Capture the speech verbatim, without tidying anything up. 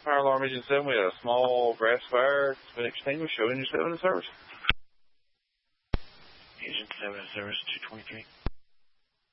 Fire alarm Engine seven. We had a small grass fire. It's been extinguished. Show Engine seven in service. Engine seven in service, two twenty-three.